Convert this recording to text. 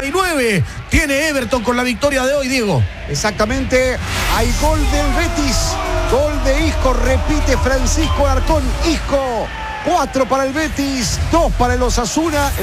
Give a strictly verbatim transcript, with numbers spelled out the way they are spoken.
y nueve tiene Everton con la victoria de hoy, Diego. Exactamente, hay gol del Betis, gol de Isco, repite Francisco Alarcón. Isco, cuatro para el Betis, dos para el Osasuna.